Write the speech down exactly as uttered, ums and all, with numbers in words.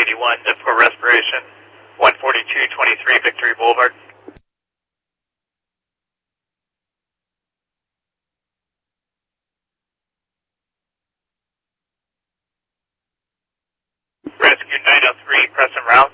eighty-one for respiration, one forty-two twenty-three Victory Boulevard. Rescue nine oh three, press and route.